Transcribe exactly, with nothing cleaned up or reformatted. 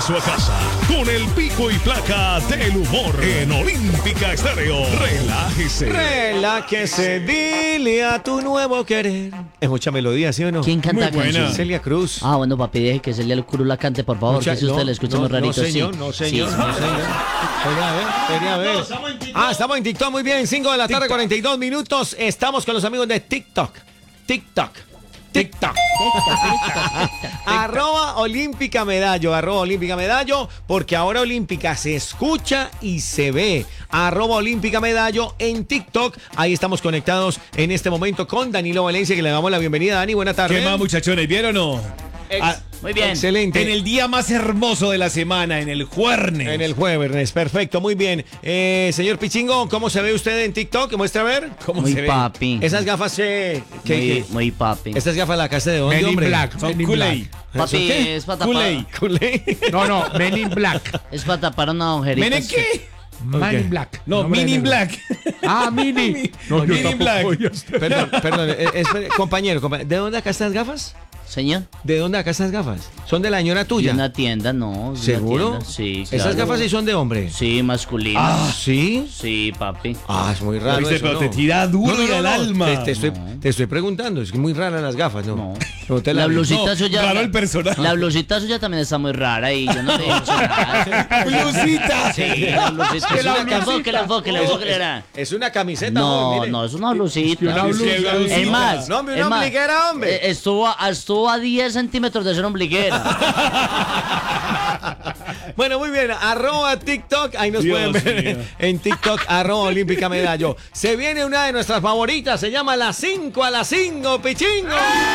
regreso a casa con el pico y placa del humor en Olímpica Estéreo. Relájese. Relájese, dile a tu nuevo querer. Es mucha melodía, ¿sí o no? ¿Quién canta Muy buena. canción? Celia Cruz. Ah, bueno, papi, deje que Celia Cruz la cante, por favor, Mucha- que si usted no, le escucha no, muy rarito. No, señor, sí. no, señor, Sí. no, señor. Quería ver, quería ver. Ah, estamos en TikTok, muy bien. cinco de la tarde, cuarenta y dos minutos. Estamos con los amigos de TikTok. TikTok. TikTok. Arroba Olímpica Medallo, arroba Olímpica Medallo, porque ahora Olímpica se escucha y se ve. Arroba Olímpica Medallo en TikTok. Ahí estamos conectados en este momento con Danilo Valencia, que le damos la bienvenida. Dani, buena tarde. ¿Qué más, muchachones? ¿Vieron o no? Ex- Ah, Muy bien. Excelente. En el día más hermoso de la semana, en el jueves. En el jueves, perfecto, muy bien. Eh, señor Pichingo, ¿cómo se ve usted en TikTok? Muestra a ver. ¿Cómo Muy se ve? papi. Esas gafas, eh, ¿qué- muy, qué? muy papi. Estas gafas la casa de dónde, Men in hombre. Black. Son Men in Kool-Aid. Black. Papi, ¿Qué? es para tapar, Kool-Aid. Culé. No, no, Men in Black. es para tapar una agujerita. ¿Men en qué? Man in Black. No, Nombre Mini negro. Black. Ah, Mini. No, yo Mini tampoco, Black. ya está. Perdón, perdón, eh, espere, compañero, compañero, ¿de dónde acá estas gafas? Señor, ¿De dónde acá estas gafas? ¿Son de la señora de tuya? una tienda, no. de una ¿Seguro? tienda, Sí, Esas claro. gafas sí son de hombre. Sí, masculino. Ah, ¿sí? Sí, papi. Ah, es muy raro ¿Viste? eso, Pero ¿no? te tira duro No, no, y no, al no, alma. Te, te estoy, No. te estoy preguntando, es que muy raras las gafas, ¿no? No. Pregúntale La a- blusita No, suya. raro la- el personaje. La blusita suya también está muy rara y yo no le he dicho nada. ¡Blusita! Sí, la blusita. Es una Que enfoque, la enfoque, la enfoque, era. Es una camiseta, No, hombre, mire. no, es una blusita. Una blusa. Es más, No, hombre, es una más, ombliguera, hombre. eh, Estuvo, a- estuvo a diez centímetros de ser ombliguera. Bueno, muy bien, arroba TikTok, ahí nos Dios pueden ver mío. en TikTok, arroba Olímpica Medallo. Se viene una de nuestras favoritas, se llama Las cinco a las cinco, Pichingo.